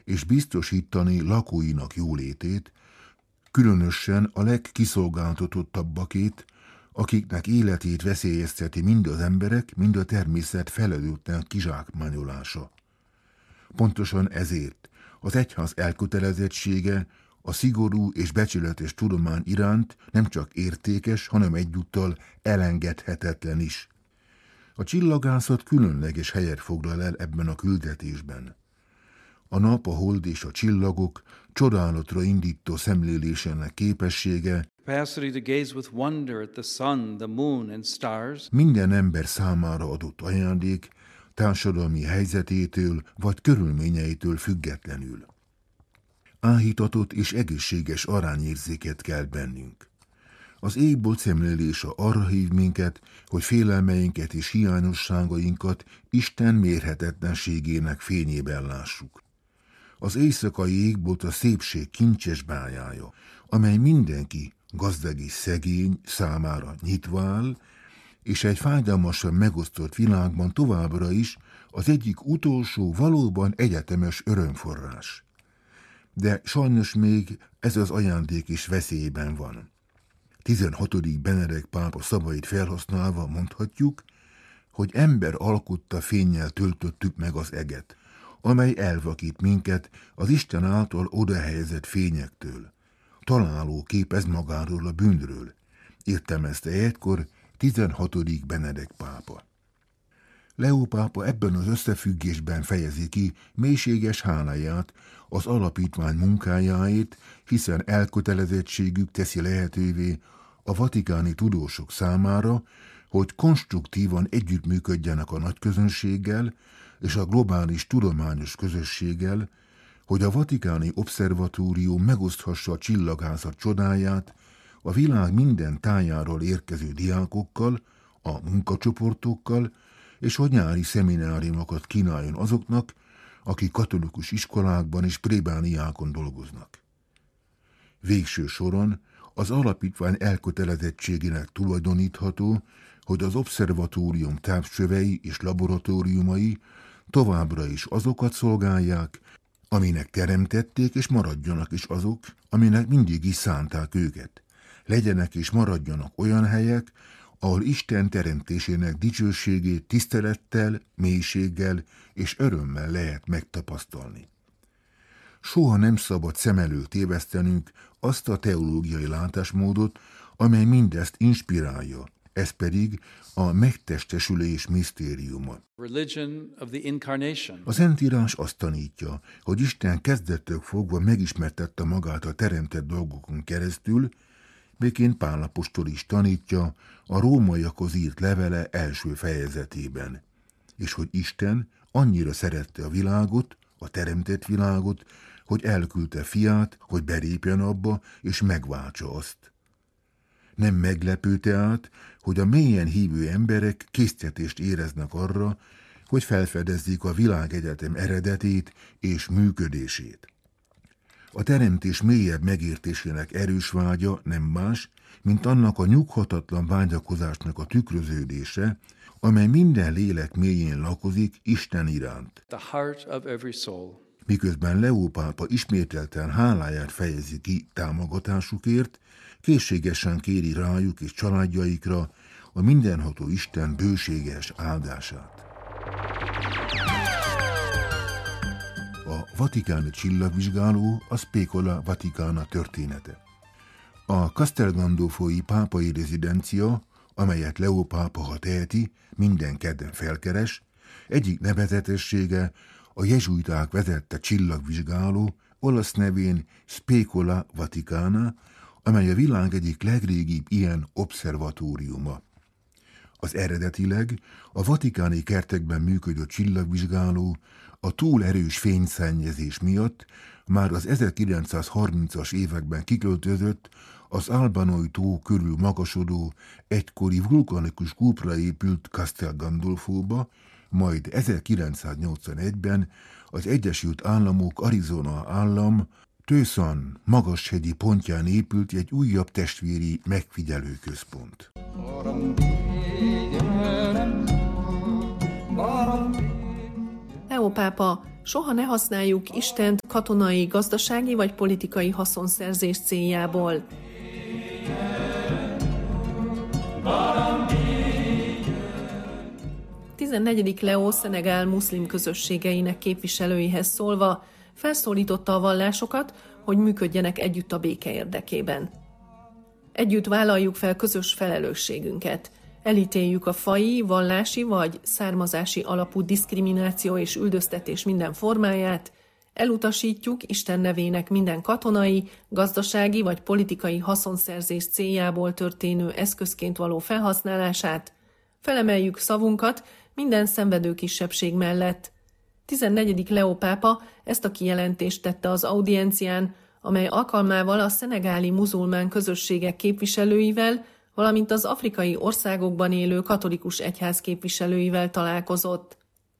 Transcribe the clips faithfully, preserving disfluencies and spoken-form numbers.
és biztosítani lakóinak jólétét, különösen a legkiszolgáltatottabbakét, akiknek életét veszélyezteti mind az emberek, mind a természet felelőtlen kizsákmányolása. Pontosan ezért az egyház elkötelezettsége a szigorú és becsületes tudomány iránt nem csak értékes, hanem egyúttal elengedhetetlen is. A csillagászat különleges helyet foglal el ebben a küldetésben. A nap, a hold és a csillagok csodálatra indító szemlélésének képessége minden ember számára adott ajándék, társadalmi helyzetétől vagy körülményeitől függetlenül. Áhítatott és egészséges arányérzéket kell bennünk. Az égbolt szemlélése arra hív minket, hogy félelmeinket és hiányosságainkat Isten mérhetetlenségének fényében lássuk. Az éjszakai égbolt a szépség kincses bájája, amely mindenki, gazdag és szegény számára nyitva áll, és egy fájdalmasan megosztott világban továbbra is az egyik utolsó, valóban egyetemes örömforrás. De sajnos még ez az ajándék is veszélyben van. tizenhatodik Benedek pápa szavait felhasználva mondhatjuk, hogy ember alkotta fénnyel töltöttük meg az eget, amely elvakít minket az Isten által odahelyezett fényektől. Találó kép ez magáról a bűnről, értelmezte egykor tizenhatodik Benedek pápa. Leó pápa ebben az összefüggésben fejezi ki mélységes háláját az alapítvány munkájáért, hiszen elkötelezettségük teszi lehetővé a vatikáni tudósok számára, hogy konstruktívan együttműködjenek a nagyközönséggel és a globális tudományos közösséggel, hogy a vatikáni obszervatórium megoszthassa a csillagászat csodáját a világ minden tájáról érkező diákokkal, a munkacsoportokkal, és hogy nyári szemináriumokat kínáljon azoknak, akik katolikus iskolákban és plébániákon dolgoznak. Végső soron az alapítvány elkötelezettségének tulajdonítható, hogy az obszervatórium távcsövei és laboratóriumai továbbra is azokat szolgálják, aminek teremtették, és maradjanak is azok, aminek mindig is szánták őket. Legyenek és maradjanak olyan helyek, ahol Isten teremtésének dicsőségét tisztelettel, mélységgel és örömmel lehet megtapasztalni. Soha nem szabad szem előtt tévesztenünk azt a teológiai látásmódot, amely mindezt inspirálja, ez pedig a megtestesülés misztériuma. A Szentírás azt tanítja, hogy Isten kezdettől fogva megismertette magát a teremtett dolgokon keresztül, miként Pál apostol is tanítja a rómaiakhoz írt levele első fejezetében, és hogy Isten annyira szerette a világot, a teremtett világot, hogy elküldte fiát, hogy belépjen abba és megváltsa azt. Nem meglepő tehát, hogy a mélyen hívő emberek késztetést éreznek arra, hogy felfedezzék a világegyetem eredetét és működését. A teremtés mélyebb megértésének erős vágya nem más, mint annak a nyughatatlan vágyakozásnak a tükröződése, amely minden lélek mélyén lakozik Isten iránt. Miközben Leó pápa ismételten háláját fejezi ki támogatásukért, készségesen kéri rájuk és családjaikra a mindenható Isten bőséges áldását. A vatikáni csillagvizsgáló a Specola Vaticana története. A Castel Gandolfoi pápai rezidencia, amelyet Leó pápa, ha teheti, minden kedden felkeres, egyik nevezetessége a jezsuiták vezette csillagvizsgáló, olasz nevén Specola Vaticana, amely a világ egyik legrégibb ilyen obszervatóriuma. Az eredetileg a vatikáni kertekben működő csillagvizsgáló a túl erős fényszennyezés miatt már az ezerkilencszázharmincas években kiköltözött az Albanoi tó körül magasodó, egykori vulkanikus kúpra épült Castel Gandolfóba, majd ezerkilencszáznyolcvanegyben az Egyesült Államok Arizona állam Tucson magashegyi pontján épült egy újabb testvéri megfigyelőközpont. Leó pápa Soha ne használjuk Istent katonai, gazdasági vagy politikai haszonszerzés céljából. tizennegyedik Leó Szenegál muszlim közösségeinek képviselőihez szólva felszólította a vallásokat, hogy működjenek együtt a béke érdekében. Együtt vállaljuk fel közös felelősségünket. Elítéljük a faji, vallási vagy származási alapú diszkrimináció és üldöztetés minden formáját, elutasítjuk Isten nevének minden katonai, gazdasági vagy politikai haszonszerzés céljából történő eszközként való felhasználását, felemeljük szavunkat minden szenvedő kisebbség mellett. tizennegyedik Leó pápa ezt a kijelentést tette az audiencián, amely alkalmával a szenegáli muzulmán közösségek képviselőivel, valamint az afrikai országokban élő katolikus egyház képviselőivel találkozott.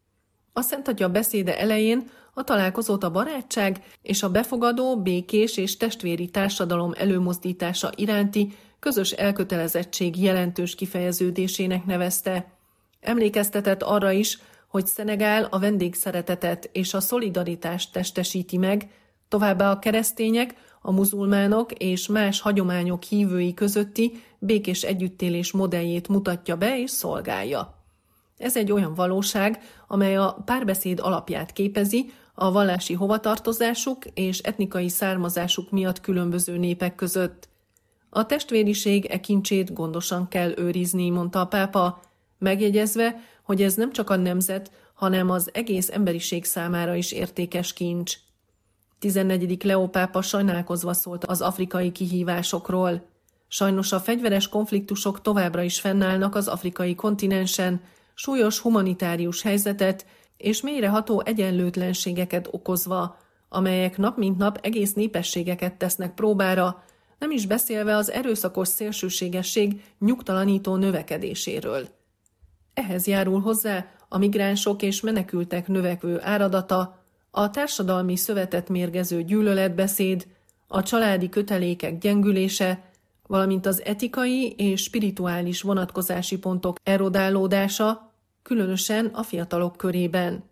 A Szentatya beszéde elején a találkozót a barátság és a befogadó, békés és testvéri társadalom előmozdítása iránti közös elkötelezettség jelentős kifejeződésének nevezte. Emlékeztetett arra is, hogy Szenegál a vendégszeretetet és a szolidaritást testesíti meg, továbbá a keresztények, a muzulmánok és más hagyományok hívői közötti békés együttélés modelljét mutatja be és szolgálja. Ez egy olyan valóság, amely a párbeszéd alapját képezi a vallási hovatartozásuk és etnikai származásuk miatt különböző népek között. A testvériség e kincsét gondosan kell őrizni, mondta a pápa, megjegyezve, hogy ez nem csak a nemzet, hanem az egész emberiség számára is értékes kincs. tizennegyedik Leó pápa sajnálkozva szólt az afrikai kihívásokról. Sajnos a fegyveres konfliktusok továbbra is fennállnak az afrikai kontinensen, súlyos humanitárius helyzetet és mélyreható egyenlőtlenségeket okozva, amelyek nap mint nap egész népességeket tesznek próbára, nem is beszélve az erőszakos szélsőségesség nyugtalanító növekedéséről. Ehhez járul hozzá a migránsok és menekültek növekvő áradata, a társadalmi szövetet mérgező gyűlöletbeszéd, a családi kötelékek gyengülése, valamint az etikai és spirituális vonatkozási pontok erodálódása, különösen a fiatalok körében.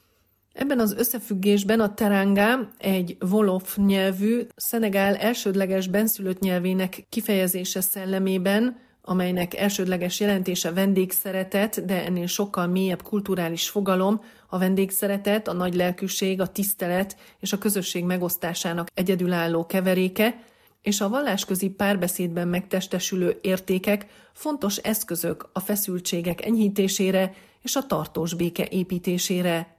Ebben az összefüggésben a teranga, egy wolof nyelvű, Szenegál elsődleges benszülött nyelvének kifejezése szellemében, amelynek elsődleges jelentése vendégszeretet, de ennél sokkal mélyebb kulturális fogalom, a vendégszeretet, a nagy lelkűség, a tisztelet és a közösség megosztásának egyedülálló keveréke, és a vallásközi párbeszédben megtestesülő értékek fontos eszközök a feszültségek enyhítésére és a tartós béke építésére.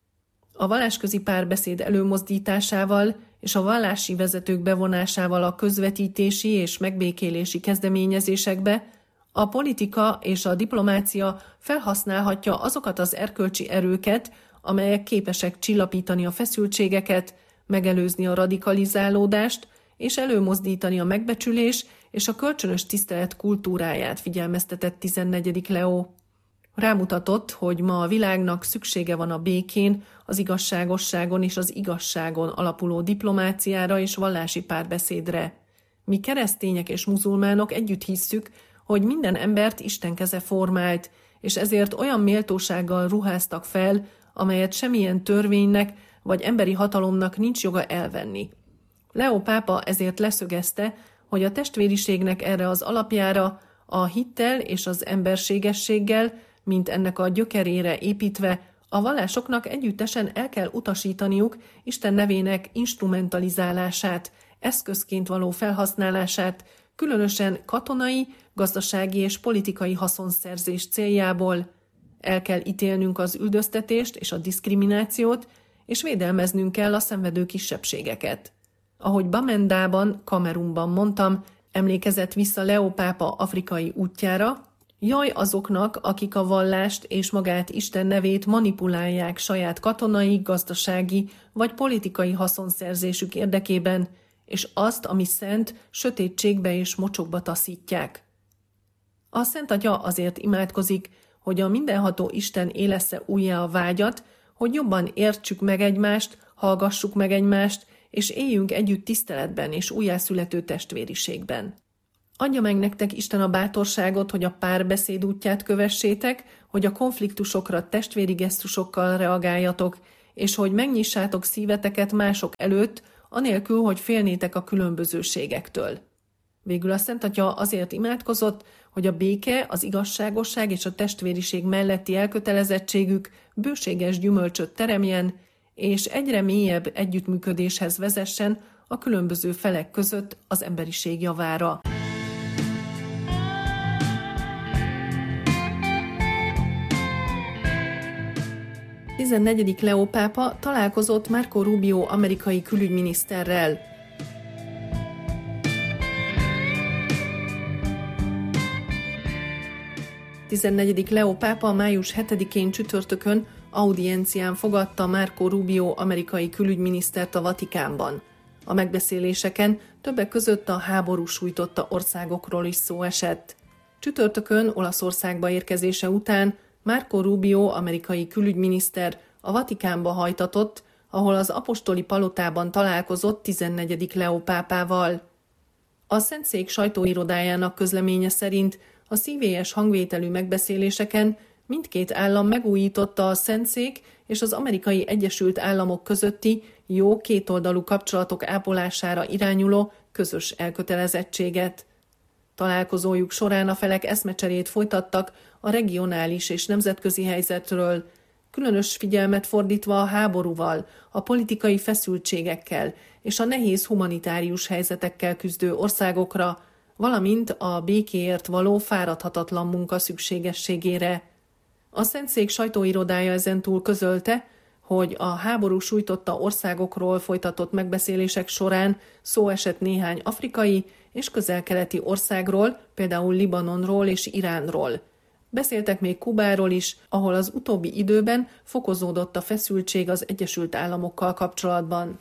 A vallásközi párbeszéd előmozdításával és a vallási vezetők bevonásával a közvetítési és megbékélési kezdeményezésekbe a politika és a diplomácia felhasználhatja azokat az erkölcsi erőket, amelyek képesek csillapítani a feszültségeket, megelőzni a radikalizálódást és előmozdítani a megbecsülés és a kölcsönös tisztelet kultúráját, figyelmeztetett tizennegyedik Leó. Rámutatott, hogy ma a világnak szüksége van a békén, az igazságosságon és az igazságon alapuló diplomáciára és vallási párbeszédre. Mi keresztények és muzulmánok együtt hisszük, hogy minden embert Isten keze formált, és ezért olyan méltósággal ruháztak fel, amelyet semmilyen törvénynek vagy emberi hatalomnak nincs joga elvenni. Leó pápa ezért leszögezte, hogy a testvériségnek erre az alapjára, a hittel és az emberségességgel, mint ennek a gyökerére építve, a vallásoknak együttesen el kell utasítaniuk Isten nevének instrumentalizálását, eszközként való felhasználását, különösen katonai, gazdasági és politikai haszonszerzés céljából. El kell ítélnünk az üldöztetést és a diszkriminációt, és védelmeznünk kell a szenvedő kisebbségeket. Ahogy Bamendában, Kamerunban mondtam, emlékezett vissza Leó pápa afrikai útjára, jaj azoknak, akik a vallást és magát Isten nevét manipulálják saját katonai, gazdasági vagy politikai haszonszerzésük érdekében, és azt, ami szent, sötétségbe és mocsokba taszítják. A Szent Atya azért imádkozik, hogy a mindenható Isten élessze újjá a vágyat, hogy jobban értsük meg egymást, hallgassuk meg egymást, és éljünk együtt tiszteletben és újjászülető testvériségben. Adja meg nektek Isten a bátorságot, hogy a párbeszéd útját kövessétek, hogy a konfliktusokra testvéri gesztusokkal reagáljatok, és hogy megnyissátok szíveteket mások előtt, anélkül, hogy félnétek a különbözőségektől. Végül a Szent Atya azért imádkozott, hogy a béke, az igazságosság és a testvériség melletti elkötelezettségük bőséges gyümölcsöt teremjen, és egyre mélyebb együttműködéshez vezessen a különböző felek között az emberiség javára. tizennegyedik Leó pápa találkozott Marco Rubio amerikai külügyminiszterrel. tizennegyedik Leó pápa május hetedikén csütörtökön audiencián fogadta Marco Rubio amerikai külügyminisztert a Vatikánban. A megbeszéléseken többek között a háború sújtotta országokról is szó esett. Csütörtökön Olaszországba érkezése után Marco Rubio amerikai külügyminiszter a Vatikánba hajtatott, ahol az apostoli palotában találkozott tizennegyedik Leó pápával. A Szentszék sajtóirodájának közleménye szerint a szívélyes hangvételű megbeszéléseken mindkét állam megújította a Szentszék és az Amerikai Egyesült Államok közötti jó kétoldalú kapcsolatok ápolására irányuló közös elkötelezettséget. Találkozójuk során a felek eszmecserét folytattak a regionális és nemzetközi helyzetről, különös figyelmet fordítva a háborúval, a politikai feszültségekkel és a nehéz humanitárius helyzetekkel küzdő országokra, valamint a békéért való fáradhatatlan munka szükségességére. A Szentszék sajtóirodája ezentúl közölte, hogy a háború sújtotta országokról folytatott megbeszélések során szó esett néhány afrikai és közel-keleti országról, például Libanonról és Iránról. Beszéltek még Kubáról is, ahol az utóbbi időben fokozódott a feszültség az Egyesült Államokkal kapcsolatban.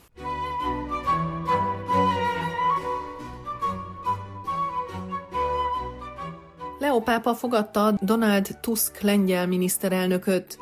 Leó pápa fogadta Donald Tusk lengyel miniszterelnököt.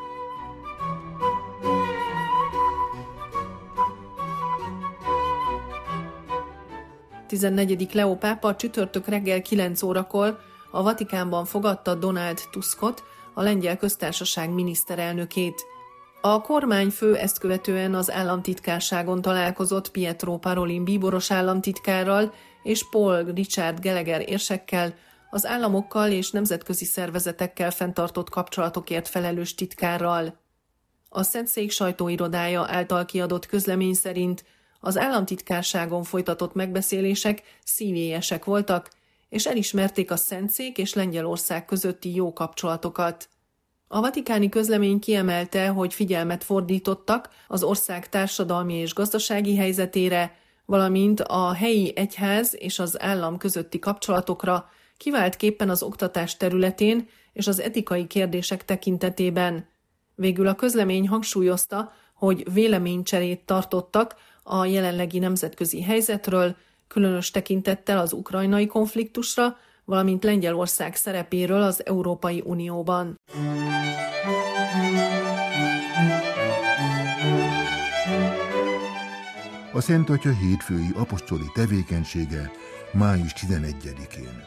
tizennegyedik Leó pápa csütörtök reggel kilenc órakor a Vatikánban fogadta Donald Tuskot, a lengyel köztársaság miniszterelnökét. A kormányfő ezt követően az államtitkárságon találkozott Pietro Parolin bíboros államtitkárral és Paul Richard Gallagher érsekkel, az államokkal és nemzetközi szervezetekkel fenntartott kapcsolatokért felelős titkárral. A Szentszék sajtóirodája által kiadott közlemény szerint az államtitkárságon folytatott megbeszélések szívélyesek voltak, és elismerték a Szentszék és Lengyelország közötti jó kapcsolatokat. A vatikáni közlemény kiemelte, hogy figyelmet fordítottak az ország társadalmi és gazdasági helyzetére, valamint a helyi egyház és az állam közötti kapcsolatokra, kiváltképpen az oktatás területén és az etikai kérdések tekintetében. Végül a közlemény hangsúlyozta, hogy véleménycserét tartottak a jelenlegi nemzetközi helyzetről, különös tekintettel az ukrajnai konfliktusra, valamint Lengyelország szerepéről az Európai Unióban. A Szent Atya hétfői apostoli tevékenysége május tizenegyedikén.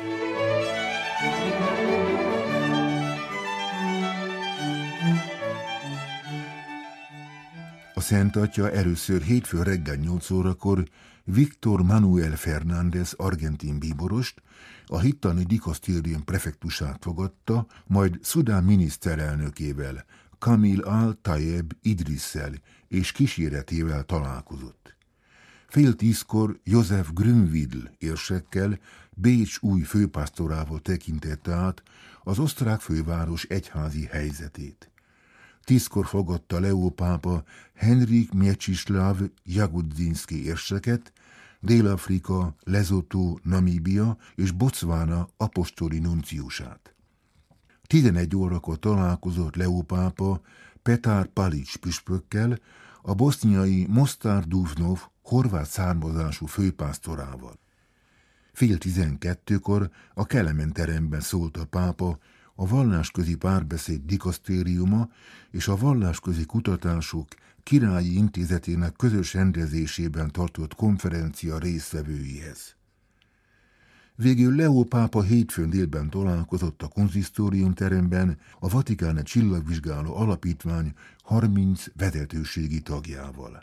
A Szent Atya először hétfő reggel nyolc órakor Víctor Manuel Fernández argentin bíborost, a hittani dikasztérium prefektusát fogadta, majd Szudán miniszterelnökével, Kamil al-Tayeb Idrisszel és kíséretével találkozott. Fél tízkor József Grünwidl érsekkel, Bécs új főpásztorával tekintette át az osztrák főváros egyházi helyzetét. Tízkor fogadta Leó pápa Henrik Mieczysław Jagodzinski érseket, Dél-Afrika, Lesotho, Namíbia és Botswana apostoli nunciusát. tizenegy órakor találkozott Leó pápa Petar Palić püspökkel, a boszniai Mostar Duvnov horvát származású főpásztorával. Fél tizenkettőkor a Kelemen teremben szólt a pápa a vallásközi párbeszéd dikasztériuma és a vallásközi kutatások királyi intézetének közös rendezésében tartott konferencia résztvevőihez. Végül Leó pápa hétfőn délben találkozott a konzisztórium teremben a Vatikáni Csillagvizsgáló Alapítvány harminc vezetőségi tagjával.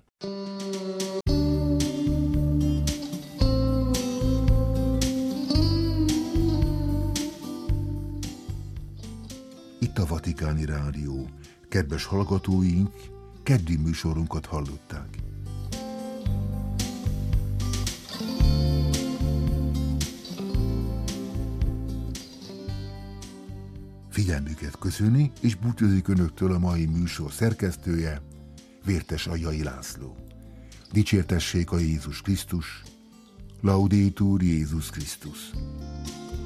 Itt a Vatikáni Rádió. Kedves hallgatóink, keddi műsorunkat hallották. Figyelmüket köszöni, és búcsúzik önöktől a mai műsor szerkesztője, Vértes Agyai László. Dicsértessék a Jézus Krisztus, Laudetur Jézus Krisztus.